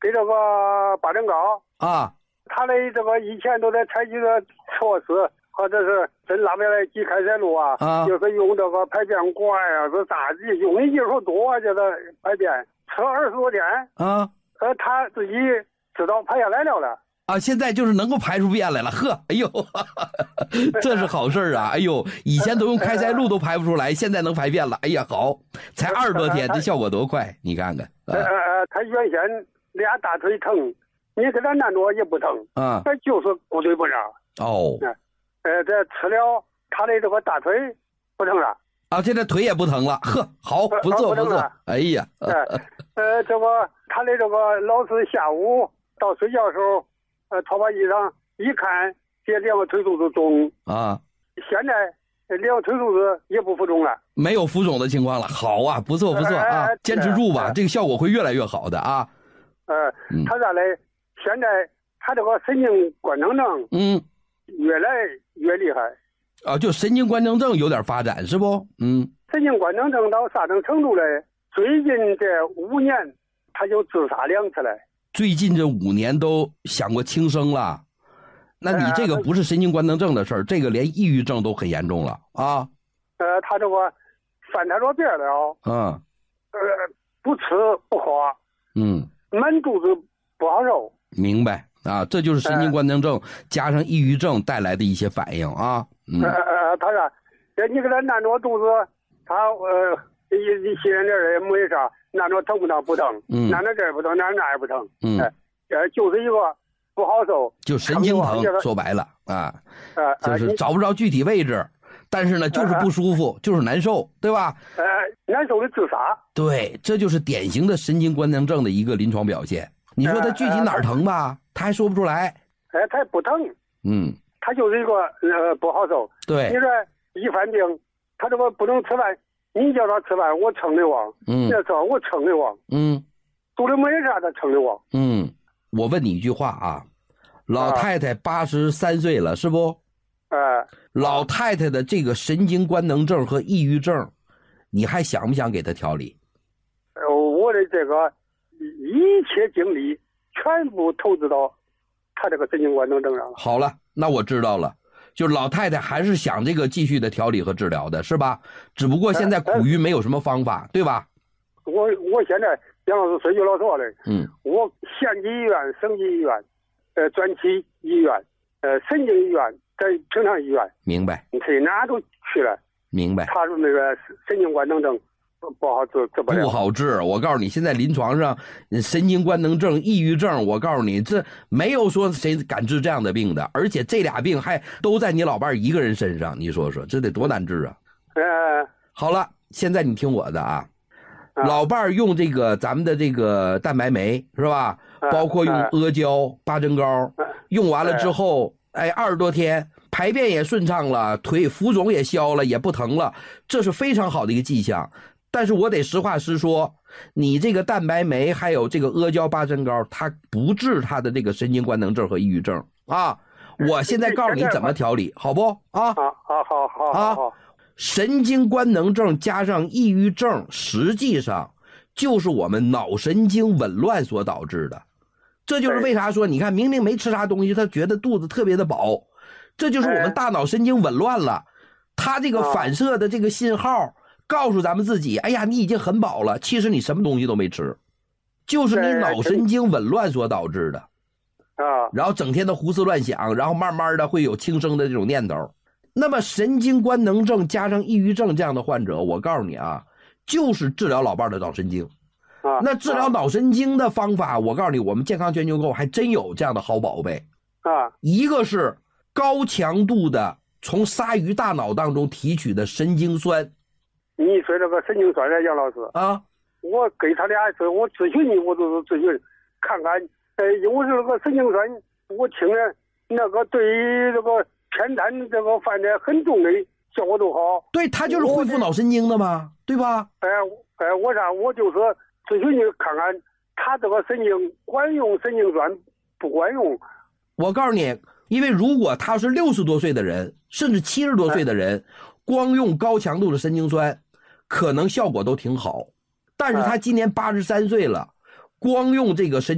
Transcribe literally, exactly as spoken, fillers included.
给这个八珍糕啊， 他的这个以前都在采取的措施，或者是真拉不下来挤开塞露啊， 啊就是用这个排便管呀、啊，是啥的，用的技术多，叫他排便，吃了二十多天啊， 呃，他自己知道排下来了了。 啊，现在就是能够排出便来了，呵，哎呦，呵呵这是好事啊！哎呦，以前都用开塞露都排不出来，现在能排便了，哎呀，好，才二十多天，这效果多快，你看看。 呃呃，他原先俩大腿疼，你给他按着也不疼， 啊， 他就是骨腿不让。 哦， 呃，这吃了他的这个大腿不疼了。 啊，现在腿也不疼了，呵，好，不错不错，哎呀， 呃，这个他的这个老是下午到睡觉的时候。呃，脱把衣裳一看，这两个腿肚子肿啊。 现在两个腿肚子也不浮肿了， 没有浮肿的情况了。好啊，不错不错啊， 呃、 坚持住吧，呃、这个效果会越来越好的啊。 呃，嗯、他咋嘞？现在他这个神经官能症， 嗯， 越来越厉害。 啊，就神经官能症有点发展是不？嗯， 神经官能症到啥种程度嘞？最近这五年，他就自杀两次嘞。 最近这五年都想过轻生了，那你这个不是神经官能症的事儿，这个连抑郁症都很严重了啊。 呃，他这个犯太多病了， 嗯， 呃，不吃不喝， 嗯， 满肚子不好受。 明白啊，这就是神经官能症加上抑郁症带来的一些反应啊。嗯， 呃呃，他说，你给他按着肚子，他呃一一吸点点也没啥。那着疼不疼？不疼。嗯。那着这儿不疼，那那也不疼。 嗯。 呃，就是一个不好受。 就神经疼，说白了啊。 呃。 就是找不着具体位置，但是呢，就是不舒服，就是难受，对吧？ 呃，难受的自杀。 对，这就是典型的神经官能症的一个临床表现。你说他具体哪儿疼吧，他还说不出来。 哎，他不疼。 嗯。 他就是一个呃不好受。 对。 你说一犯病，他这个不能吃饭。你叫他吃饭，我撑的慌。 嗯， 那时候我撑的慌。 嗯， 肚里没啥，他撑的慌。 嗯，我问你一句话啊，老太太八十三岁了，是不？ 哎、呃， 老太太的这个神经官能症和抑郁症，你还想不想给她调理？ 呃，我的这个一切精力全部投资到她这个神经官能症上了。 好了，那我知道了。就老太太还是想这个继续的调理和治疗的是吧？只不过现在苦于没有什么方法，对吧？ 我我现在杨老师说句老实话嘞， 嗯， 我县级医院、省级医院、呃专区医院、呃神经医院、在平常医院， 明白？ 你去哪都去了， 明白？ 查出那个神经官能症不好治，治不了。 不好治，我告诉你，现在临床上神经官能症、抑郁症，我告诉你，这没有说谁敢治这样的病的，而且这俩病还都在你老伴一个人身上，你说说，这得多难治啊！ 呃， 好了，现在你听我的啊， 啊老伴用这个咱们的这个蛋白酶是吧？包括用阿胶、八珍糕，用完了之后，哎，二十多天排便也顺畅了，腿浮肿也消了，也不疼了，这是非常好的一个迹象。但是我得实话实说，你这个蛋白酶还有这个阿胶八珍糕，它不治他的这个神经官能症和抑郁症啊。我现在告诉你怎么调理，好不啊？ 好好好好啊！ 好。 神经官能症加上抑郁症，实际上就是我们脑神经紊乱所导致的。这就是为啥说，你看明明没吃啥东西，他觉得肚子特别的饱，这就是我们大脑神经紊乱了，他这个反射的这个信号。告诉咱们自己，哎呀，你已经很饱了，其实你什么东西都没吃，就是你脑神经紊乱所导致的啊。 然后整天的胡思乱想，然后慢慢的会有轻生的这种念头。那么神经官能症加上抑郁症这样的患者，我告诉你啊，就是治疗老伴的脑神经。 啊， 那治疗脑神经的方法，我告诉你，我们健康全球购还真有这样的好宝贝啊。 一个是高强度的从鲨鱼大脑当中提取的神经酸。 你说这个神经酸的杨老师啊， 我给他俩说，我咨询你，我都是咨询，看看，呃，因为这个神经酸，我听着那个对于这个偏瘫这个犯的很重的效果都好。 对，他就是恢复脑神经的嘛，对吧？ 哎哎，我啥，我就是咨询你看看，他这个神经管用神经酸不管用。 我告诉你，因为如果他是六十多岁的人，甚至七十多岁的人，光用高强度的神经酸。可能效果都挺好，但是他今年八十三岁了，光用这个神